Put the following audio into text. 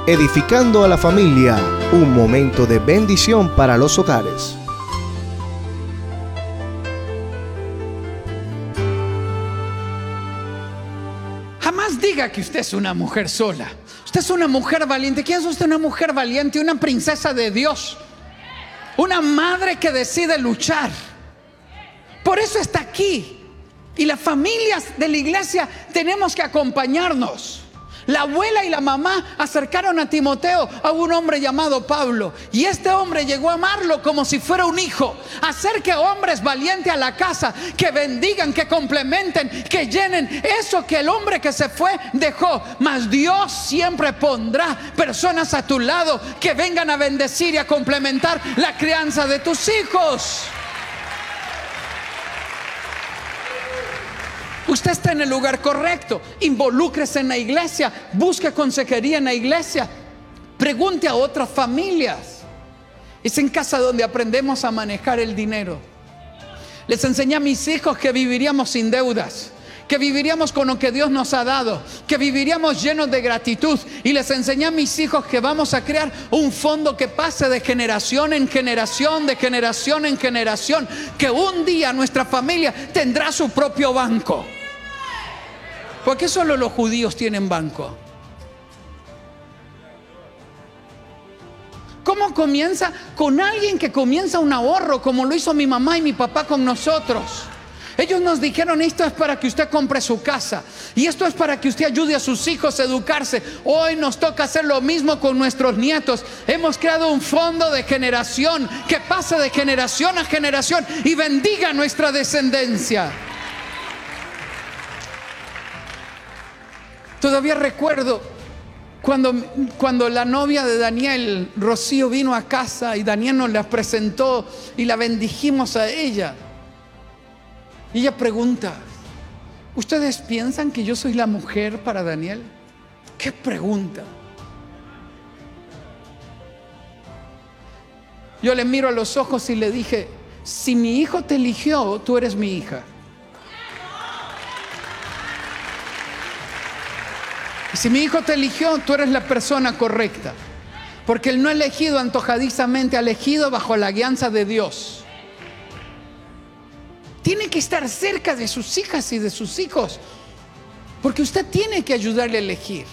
edificando a la familia, un momento de bendición para los hogares. Jamás diga que usted es una mujer sola. Usted es una mujer valiente. ¿Quién es usted? Una mujer valiente, una princesa de Dios, una madre que decide luchar. Por eso está aquí. Y las familias de la iglesia tenemos que acompañarnos. La abuela y la mamá acercaron a Timoteo a un hombre llamado Pablo, y este hombre llegó a amarlo como si fuera un hijo. Acerque hombres valientes a la casa, que bendigan, que complementen, que llenen eso que el hombre que se fue dejó. Mas Dios siempre pondrá personas a tu lado que vengan a bendecir y a complementar la crianza de tus hijos. Usted está en el lugar correcto. Involúcrese en la iglesia, busque consejería en la iglesia, pregunte a otras familias. Es en casa donde aprendemos a manejar el dinero. Les enseñé a mis hijos que viviríamos sin deudas, que viviríamos con lo que Dios nos ha dado, que viviríamos llenos de gratitud. Y les enseñé a mis hijos que vamos a crear un fondo que pase de generación en generación, de generación en generación, que un día nuestra familia tendrá su propio banco. ¿Por qué solo los judíos tienen banco? ¿Cómo comienza? Con alguien que comienza un ahorro, como lo hizo mi mamá y mi papá con nosotros. Ellos nos dijeron: esto es para que usted compre su casa, y esto es para que usted ayude a sus hijos a educarse. Hoy nos toca hacer lo mismo con nuestros nietos. Hemos creado un fondo de generación que pase de generación a generación y bendiga nuestra descendencia. Todavía recuerdo cuando la novia de Daniel, Rocío, vino a casa y Daniel nos la presentó y la bendijimos a ella. Y ella pregunta: ¿ustedes piensan que yo soy la mujer para Daniel? ¿Qué pregunta? Yo le miro a los ojos y le dije: si mi hijo te eligió, tú eres mi hija. Y si mi hijo te eligió, tú eres la persona correcta. Porque él no ha elegido antojadizamente, ha elegido bajo la guianza de Dios. Tiene que estar cerca de sus hijas y de sus hijos, porque usted tiene que ayudarle a elegir.